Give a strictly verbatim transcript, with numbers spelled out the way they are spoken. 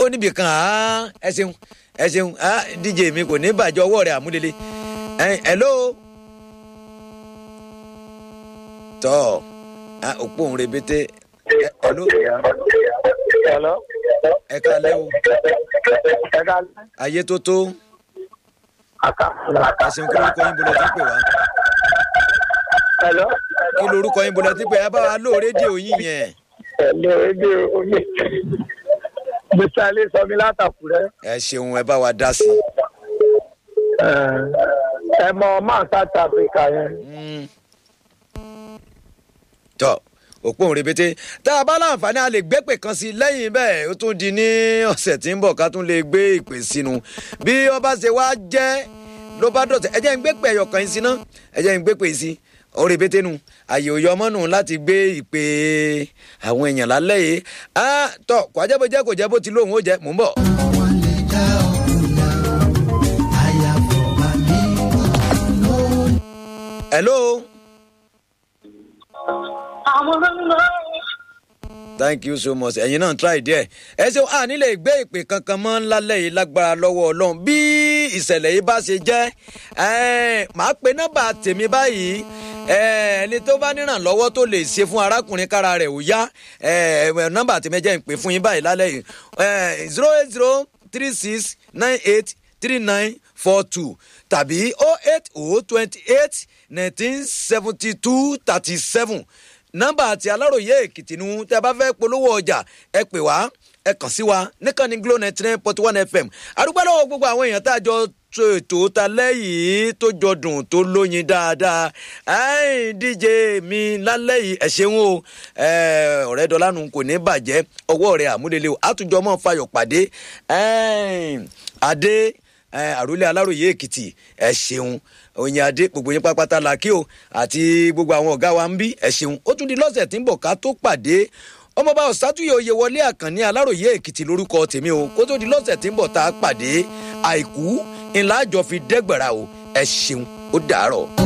ó níbi kan á ẹ ṣeun ẹ ṣeun á díje mi kò ní bàjẹ́ ọwọ́ rẹ̀ àmúlélẹ̀ ẹ hello tọ́ òpó òun rebete hello hello ẹ kálẹ́ o ẹ kálẹ́ ayé tó tó aka ẹ ṣeun kí lórúkọ yín bọ́lá tí pè wá hello kí lórúkọ yín bọ́lá tí pè wá bá wa lóò rédíò yín yẹn. hello rédíò omi bisale sọmi látàkùrẹ́. ẹ ṣeun ẹ bá wa dá sí. ẹ mọ máa South Africa yẹn. tọ́ òpó òun rebete tá a bá láǹfààní a lè gbé pè kan sí lẹ́yìn bẹ́ẹ̀ ó tún di ní ọ̀sẹ̀ tí ń bọ̀ ká tún lè gbé ìpè sínú bí ọba ṣe wá jẹ́ ló bá dọ̀tẹ̀ ẹ jẹ́ ń gbé pè ẹ̀yọ̀kan yín sí ná ẹ jẹ́ ń gbé pè sí òun rebete nu àyè òyọ ọmọ nù láti gbé ìpè àwọn èèyàn lálẹ́ yìí á tọ́ kò ajẹ́ bó jẹ́ kò jẹ́ bó ti lóun ó jẹ́ mò ń bọ̀. hello. thank you so much ẹ̀yin náà try díẹ̀ ẹ ṣeun a nílẹ̀ ìgbé ìpè kankan mọ́ lálẹ́ yìí lágbára lọ́wọ́ ọlọ́run bí ìṣẹ̀lẹ̀ yìí bá ṣe jẹ́ màá pe nọ́mbà tèmi báyìí ẹni tó bá nírànlọ́wọ́ tó lè ṣe fún arákùnrin kára rẹ̀ ò yá nọ́mbà tèmi jẹ́ ń pè fún yín báyìí lálẹ́ yìí zero eight zero three six nine eight three nine four two tàbí oh eight oh twenty eight nineteen seventy two thirty seven nọ́mbà àti aláròye èkìtì nu tẹ́ bá fẹ́ polówó ọjà ẹ pè wá ẹ kàn sí wa níkànnì Glo ninety nine point one F M àdúgbò lọ́wọ́ gbogbo àwọn èèyàn tá a jọ tó ètò ta lẹ́yìn tó jọ dùn tó lóyin dáadáa díje mi lálẹ́ yìí ẹ ṣeun o ọ̀rẹ́ dọ́lánù kò ní bàjẹ́ ọwọ́ rẹ̀ àmúlélẹ́ o àtúnjọ mọ́ fayọ̀ pàdé adé àròlé aláròye èkìtì ẹ ṣeun oyin adé gbogbo yín pápátá la kí o àti gbogbo àwọn ọ̀gá wa ń bí ẹ ṣeun ó tún di lọ́sẹ̀ tí ń bọ̀ ká tó pàdé ọmọọba ọ̀sátúyè oyè wọlé àkànní aláròye èkìtì lórúkọ tèmi o kó tó di lọ́sẹ̀ tí ń bọ̀ tá a pàdé àìkú ńlá àjọ fi dẹ́gbẹ̀rà o ẹ ṣeun ó dàárọ̀.